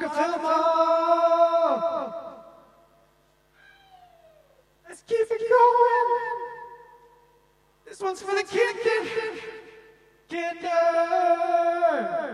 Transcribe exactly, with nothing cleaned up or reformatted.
Rockefeller. Let's keep it going. This one's for the kid, kid, kid.